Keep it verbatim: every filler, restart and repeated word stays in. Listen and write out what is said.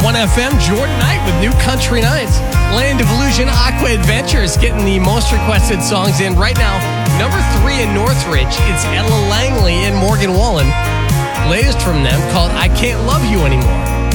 one F M, Jordan Knight with New Country Nights. Land of Illusion, Aqua Adventures getting the most requested songs in right now. Number three in Northridge, it's Ella Langley and Morgan Wallen. Latest from them called I Can't Love You Anymore.